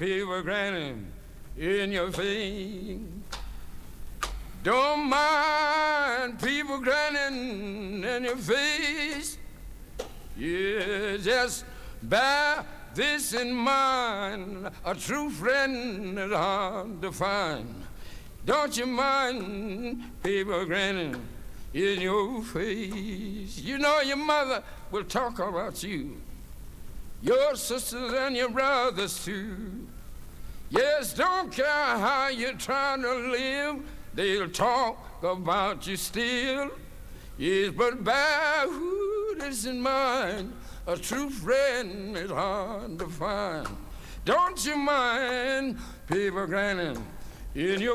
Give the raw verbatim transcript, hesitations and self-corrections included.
people grinning in your face. Don't mind people grinning in your face. Yeah, just bear this in mind, a true friend is hard to find. Don't you mind people grinning in your face. You know your mother will talk about you, your sisters and your brothers too. Yes, don't care how you're trying to live, they'll talk about you still. Yes, but bear this in mind, a true friend is hard to find. Don't you mind people grinning in your